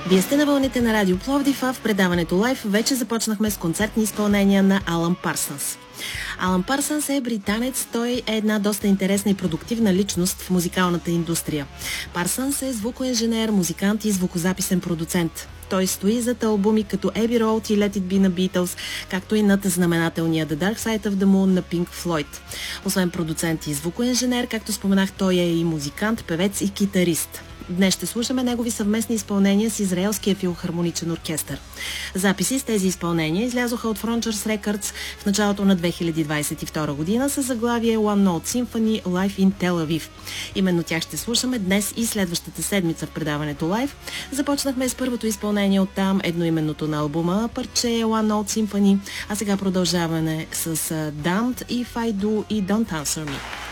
Вие сте на вълните на Радио Пловдив, а в предаването Лайф вече започнахме с концертни изпълнения на Алън Парсънс. Алън Парсънс е британец, той е една доста интересна и продуктивна личност в музикалната индустрия. Парсънс е звукоинженер, музикант и звукозаписен продуцент. Той стои зад албуми като Abbey Road и Let It Be на Beatles, както и над знаменателния The Dark Side of the Moon на Pink Floyd. Освен продуцент и звукоинженер, както споменах, той е и музикант, певец и китарист. Днес ще слушаме негови съвместни изпълнения с Израелския филхармоничен оркестър. Записи с тези изпълнения излязоха от Frontiers Records в началото на 2022 година с заглавие One Note Symphony Live in Tel Aviv. Именно тях ще слушаме днес и следващата седмица в предаването Live. Започнахме с първото изпълнение от там, едноименното на албума, парче One Note Symphony, а сега продължаваме с Damned, If I Do и Don't Answer Me.